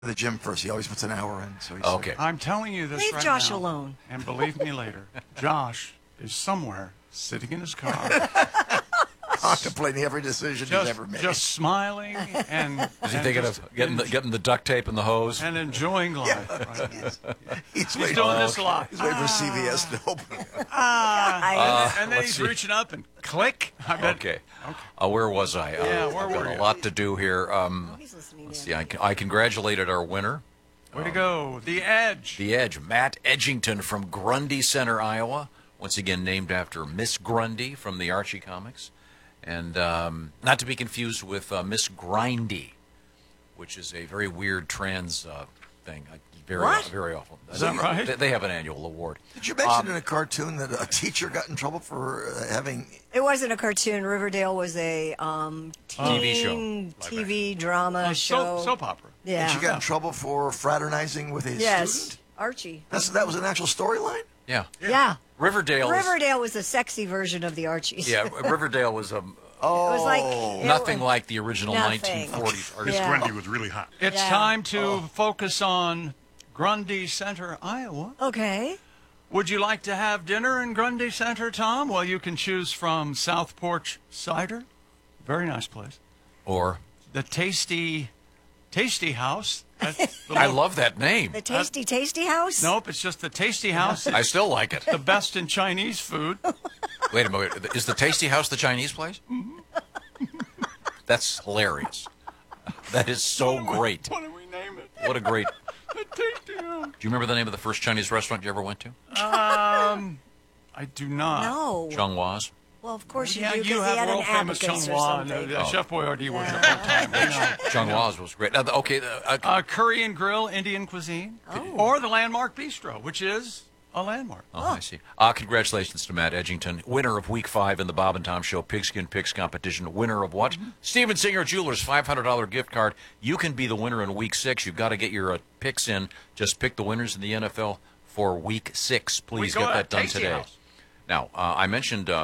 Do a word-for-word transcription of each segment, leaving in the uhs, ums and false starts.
the gym first. He always puts an hour in. So he's Okay. I'm telling you this Leave right Josh now, alone. and believe me later, Josh is somewhere sitting in his car, contemplating every decision just, he's ever made. just smiling and, Is he and thinking just of getting the, getting the duct tape and the hose? and enjoying life. Right? he's, He's waiting, doing this a lot. He's waiting for C V S to open. I, and then let's he's see. reaching up and click. I bet. Okay. Uh, where was I? Uh, Yeah, where I've were got you? a lot to do here. Um, he's listening let's in. see. I, I congratulated our winner, Way to go. The Edge. The Edge, Matt Edgington from Grundy Center, Iowa. Once again, named after Miss Grundy from the Archie comics. And um, not to be confused with uh, Miss Grindy, which is a very weird trans uh, thing. I, very, What? very awful. Is that right? They, they have an annual award. Did you mention Um, in a cartoon that a teacher got in trouble for uh, having... It wasn't a cartoon. Riverdale was a um, teen T V show. T V drama A show. soap, soap opera. Yeah. She got in trouble for fraternizing with a yes. student? Archie. That's, that was an actual storyline? Yeah. Yeah. Riverdale. is- Riverdale was the sexy version of the Archies. Yeah, Riverdale was um, Oh. It was like it nothing was- like the original Nothing. nineteen forties. Archie. Miss Yeah. Grundy was really hot. It's Yeah. time to focus on Grundy Center, Iowa. Okay. Would you like to have dinner in Grundy Center, Tom? Well, you can choose from South Porch Cider. Very nice place. Or The Tasty Tasty House. That's the I lo- love that name. The Tasty Tasty House? Nope, it's just the Tasty House. I still like it. The best in Chinese food. Wait a minute. Is the Tasty House the Chinese place? That's hilarious. That is so great. What do we name it? What a great. The Tasty House. Do you remember the name of the first Chinese restaurant you ever went to? Um, I do not. No. Chung Wa's. Well, of course you Yeah, do, you because he had have an world famous abacus Chung or Wa. and, something. uh, Chef Boyardee was your whole time. I know. Chung Wa's was great. Now, the- okay, the, uh, Uh, Curry and Grill Indian cuisine, Oh. or the Landmark Bistro, which is a landmark. oh, I see. Uh, congratulations to Matt Edgington, winner of Week Five in the Bob and Tom Show Pigskin Picks competition. Winner of what? Steven Singer Jewelers five hundred dollars gift card. You can be the winner in Week Six. You've got to get your uh, picks in. Just pick the winners in the N F L for Week Six. Please We get go that to done Tasty today. House. Now, uh, I mentioned uh,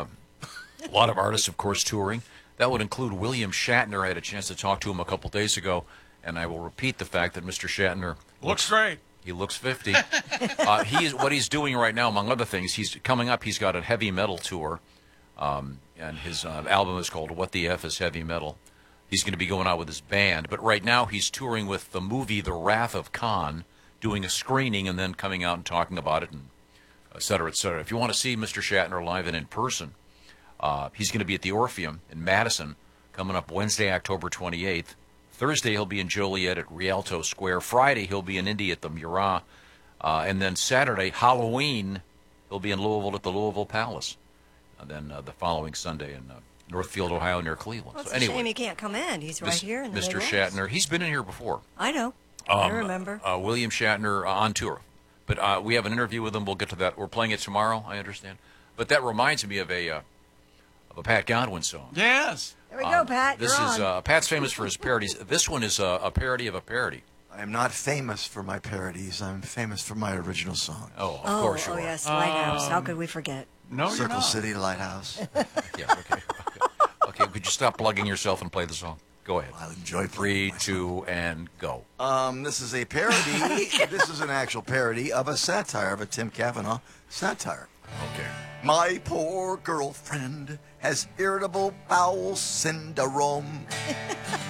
a lot of artists, of course, touring. That would include William Shatner. I had a chance to talk to him a couple days ago, and I will repeat the fact that Mister Shatner Looks great. he looks fifty. uh, he is what he's doing right now, among other things. He's coming up. He's got a heavy metal tour, um, and his uh, album is called "What the F Is Heavy Metal." He's going to be going out with his band, but right now he's touring with the movie The Wrath of Khan, doing a screening and then coming out and talking about it, and et cetera, et cetera. If you want to see Mister Shatner live and in person, uh, he's going to be at the Orpheum in Madison coming up Wednesday, October twenty-eighth. Thursday, he'll be in Joliet at Rialto Square. Friday, he'll be in Indy at the Murat. Uh, and then Saturday, Halloween, he'll be in Louisville at the Louisville Palace. And then uh, the following Sunday in uh, Northfield, Ohio, near Cleveland. Well, it's so a anyway, shame he can't come in. He's right Mis- here in the Mister Midwest. Shatner, he's been in here before. I know. I Um, remember. Uh, William Shatner uh, on tour. But uh, we have an interview with him. We'll get to that. We're playing it tomorrow, I understand. But that reminds me of a uh, of a Pat Godwin song. Yes. There we go, Pat. This You're is on. uh, Pat's famous for his parodies. This one is uh, a parody of a parody. I am not famous for my parodies. I'm famous for my original song. Oh, of oh, course you oh are. yes, Lighthouse. How could we forget? No, you're Circle not. City Lighthouse. Yeah, okay. okay. Okay, could you stop plugging yourself and play the song? Go ahead. I'll enjoy Three, playing myself. two, and go. Um, this is a parody. This is an actual parody of a satire, of a Tim Kavanaugh satire. Okay. My poor girlfriend has irritable bowel syndrome.